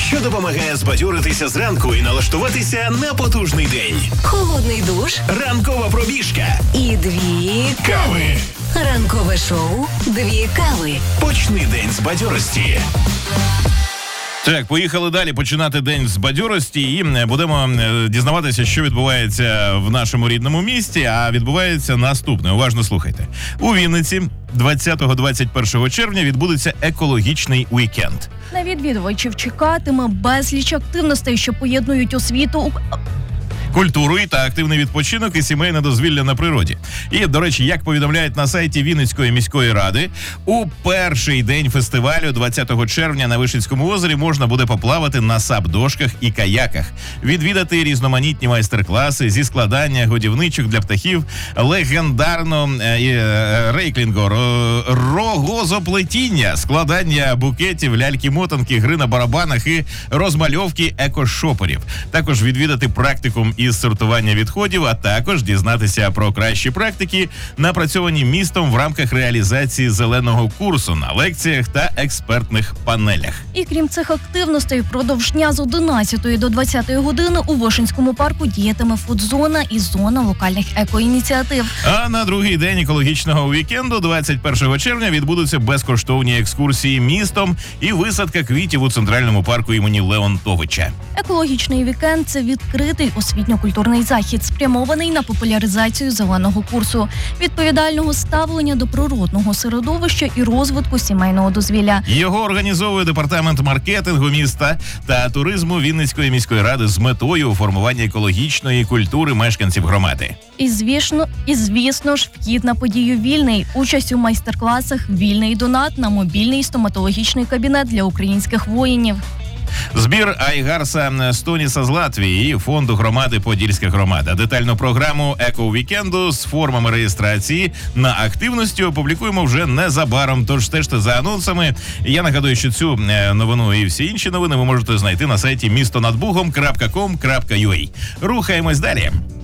що допомагає збадьоритися зранку і налаштуватися на потужний день. Холодний душ. Ранкова пробіжка. І 2 кави. Ранкове шоу «2 кави». Почни день з бадьорості. Так, поїхали далі починати день з бадьорості і будемо дізнаватися, що відбувається в нашому рідному місті, а відбувається наступне. Уважно слухайте. У Вінниці 20-21 червня відбудеться екологічний уікенд. На відвідувачів чекатиме безліч активностей, що поєднують освіту, культуру та активний відпочинок і сімейне дозвілля на природі. І, до речі, як повідомляють на сайті Вінницької міської ради, у перший день фестивалю 20 червня на Вишинському озері можна буде поплавати на сап-дошках і каяках, відвідати різноманітні майстер-класи зі складання годівничок для птахів, легендарно рейклінгу, рогозоплетіння, складання букетів, ляльки-мотанки, гри на барабанах і розмальовки екошоперів. Також відвідати практикум із сортування відходів, а також дізнатися про кращі практики, напрацьовані містом в рамках реалізації зеленого курсу на лекціях та експертних панелях. І крім цих активностей, впродовж дня з 11 до 20 години у Вишинському парку діятиме фудзона і зона локальних екоініціатив. А на другий день екологічного вікенду, 21 червня, відбудуться безкоштовні екскурсії містом і висадка квітів у Центральному парку імені Леонтовича. Екологічний вікенд – це відкритий освітньо-культурний захід, спрямований на популяризацію зеленого курсу, відповідального ставлення до природного середовища і розвитку сімейного дозвілля. Його організовує департамент маркетингу міста та туризму Вінницької міської ради з метою формування екологічної культури мешканців громади. І звісно ж, вхід на подію вільний. Участь у майстер-класах, вільний донат на мобільний стоматологічний кабінет для українських воїнів. Збір Айгарса Стоніса з Латвії і фонду громади Подільська громада. Детальну програму еко-вікенду з формами реєстрації на активності опублікуємо вже незабаром, тож стежте за анонсами. Я нагадую, що цю новину і всі інші новини ви можете знайти на сайті містонадбугом.com.ua. Рухаємось далі.